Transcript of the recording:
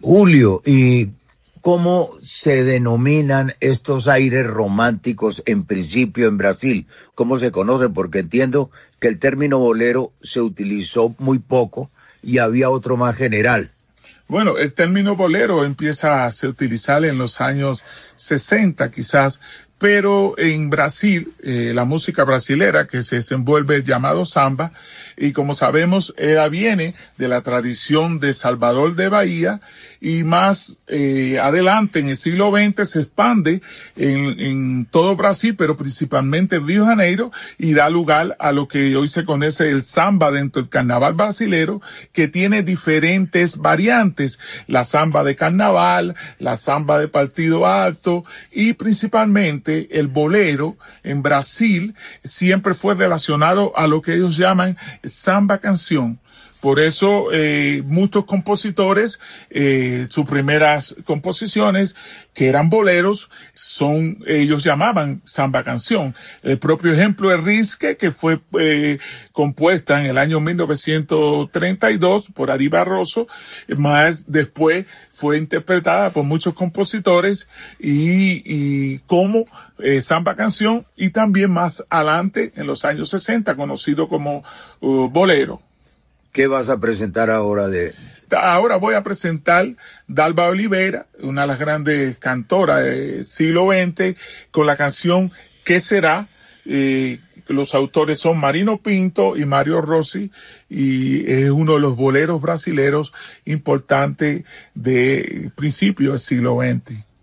Julio, ¿y cómo se denominan estos aires románticos en principio en Brasil? ¿Cómo se conoce? Porque entiendo que el término bolero se utilizó muy poco y había otro más general. Bueno, el término bolero empieza a se utilizar en los años 60 quizás, pero en Brasil, la música brasilera que se desenvuelve llamado samba, y como sabemos, ella viene de la tradición de Salvador de Bahía, y más adelante en el siglo XX se expande en todo Brasil, pero principalmente en Río de Janeiro, y da lugar a lo que hoy se conoce el samba dentro del carnaval brasilero, que tiene diferentes variantes: la samba de carnaval, la samba de partido alto, y principalmente el bolero en Brasil siempre fue relacionado a lo que ellos llaman samba canción. Por eso muchos compositores, sus primeras composiciones, que eran boleros, ellos llamaban samba canción. El propio ejemplo es Risque, que fue compuesta en el año 1932 por Ari Barroso, más después fue interpretada por muchos compositores y como samba canción, y también más adelante, en los años 60, conocido como bolero. ¿Qué vas a presentar ahora Ahora voy a presentar Dalva Oliveira, una de las grandes cantoras del siglo XX, con la canción ¿Qué será? Los autores son Marino Pinto y Mario Rossi, y es uno de los boleros brasileros importantes de principios del siglo XX.